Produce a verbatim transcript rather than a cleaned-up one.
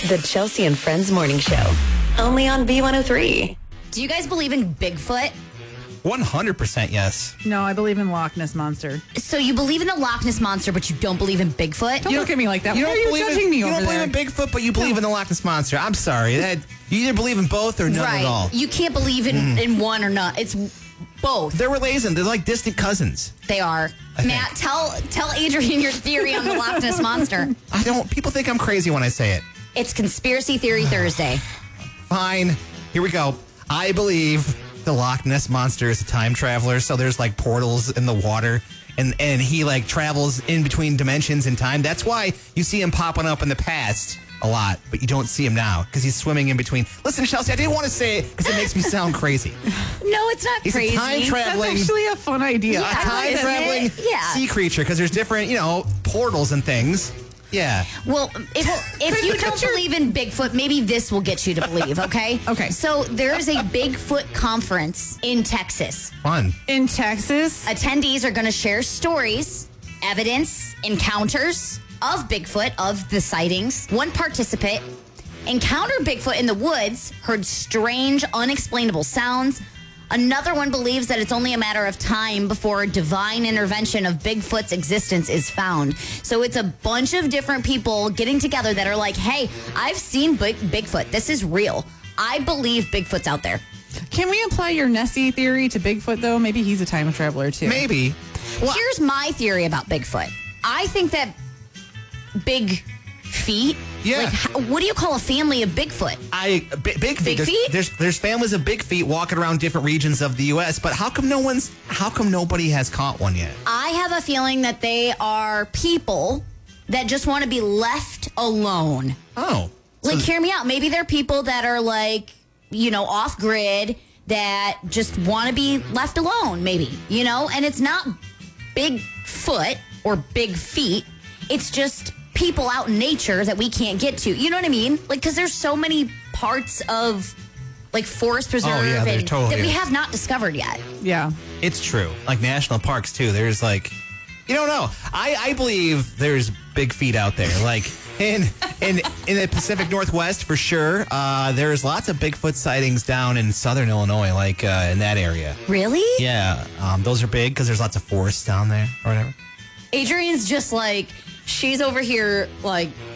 The Chelsea and Friends Morning Show. Only on B one oh three. Do you guys believe in Bigfoot? one hundred percent yes. No, I believe in Loch Ness Monster. So you believe in the Loch Ness Monster, but you don't believe in Bigfoot? Don't look at me like that. Why are you believe judging in, me You over don't believe there? in Bigfoot, but you believe in the Loch Ness Monster. I'm sorry. That, you either believe in both or none right. at all. You can't believe in, Mm. in one or not. It's both. They're related. They're like distant cousins. They are. I Matt, think. tell tell Adrian your theory on the Loch Ness Monster. I don't. People think I'm crazy when I say it. It's Conspiracy Theory Thursday. Fine. Here we go. I believe the Loch Ness Monster is a time traveler, so there's like portals in the water, and, and he like travels in between dimensions and time. That's why you see him popping up in the past a lot, but you don't see him now because he's swimming in between. Listen, Chelsea, I didn't want to say it because it makes me sound crazy. No, it's not He's crazy. a time That's traveling, actually a fun idea. Yeah. a time isn't traveling it? Yeah. sea creature because there's different, you know, portals and things. Yeah. Well, if, if you don't believe in Bigfoot, maybe this will get you to believe, okay? Okay. So there is a Bigfoot conference in Texas. Fun. In Texas, Attendees are going to share stories, evidence, encounters of Bigfoot, of the sightings. One participant encountered Bigfoot in the woods, heard strange, unexplainable sounds. Another one believes that it's only a matter of time before a divine intervention of Bigfoot's existence is found. So it's a bunch of different people getting together that are like, hey, I've seen Big- Bigfoot. This is real. I believe Bigfoot's out there. can we apply your Nessie theory to Bigfoot, though? Maybe he's a time traveler, too. Maybe. Well, Here's my theory about Bigfoot. I think that big feet. Yeah. Like, how, what do you call a family of Bigfoot? I big, big feet. Big there's, feet? There's there's families of big feet walking around different regions of the U S. But how come no one's? How come nobody has caught one yet? I have a feeling that they are people that just want to be left alone. Oh, Like, so- hear me out. Maybe they're people that are like, you know, off grid that just want to be left alone, maybe, you know? And it's not Bigfoot or big feet. It's just people out in nature that we can't get to. You know what I mean? Like, because there's so many parts of, like, forest preserve Oh, yeah, there and, totally that we is. have not discovered yet. Yeah. It's true. Like national parks too. There's like, you don't know. I, I believe there's big feet out there. Like in in in the Pacific Northwest for sure. Uh, there's lots of Bigfoot sightings down in southern Illinois, like uh, in that area. Really? Yeah, um, those are big because there's lots of forests down there or whatever. Adrian's just like, she's over here, like,